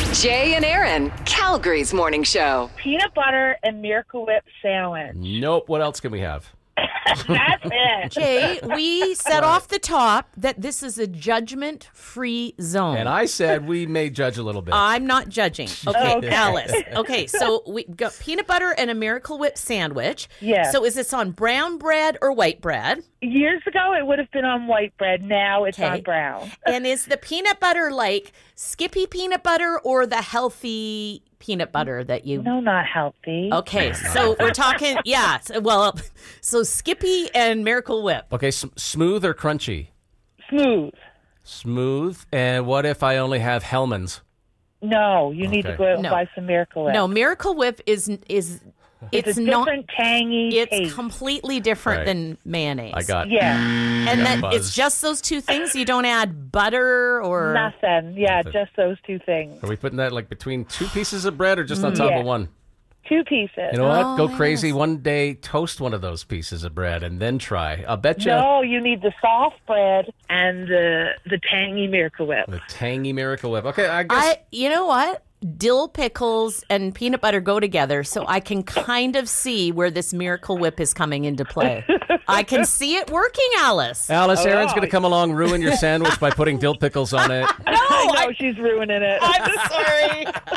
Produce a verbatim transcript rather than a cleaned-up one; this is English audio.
Jay and Aaron, Calgary's morning show. Peanut butter and Miracle Whip sandwich. Nope. What else can we have? That's it. Jay, we said off the top that this is a judgment-free zone. And I said we may judge a little bit. I'm not judging. Okay, Okay. Alice. Okay, so we got peanut butter and a Miracle Whip sandwich. Yes. So is this on brown bread or white bread? Years ago, it would have been on white bread. Now it's Okay. on brown. And is the peanut butter like Skippy peanut butter or the healthy peanut butter that you... No, not healthy. Okay, so we're talking, yeah, so- well, so Skippy and Miracle Whip. Okay, s- smooth or crunchy? Smooth. Smooth. And what if I only have Hellman's? No, you need Okay. to go out and No. buy some Miracle Whip. No, Miracle Whip is is it's, it's, a not different tangy it's taste. completely different Right. than mayonnaise. I got yeah, and got then buzz. it's just those two things. You don't add butter or nothing. Yeah, Nothing. just those two things. Are we putting that like between two pieces of bread or just on top Yeah. of one? Two pieces. You know what? Oh, Go yes. crazy. One day, toast one of those pieces of bread and then try. I'll bet you No, you need the soft bread and the the tangy Miracle Whip. the tangy Miracle Whip. Okay, I guess. I. You know what? Dill pickles and peanut butter go together, so I can kind of see where this Miracle Whip is coming into play. I can see it working, Alice. Alice, Aaron's Oh. going to come along, ruin your sandwich by putting dill pickles on it. I know she's ruining it. I'm sorry.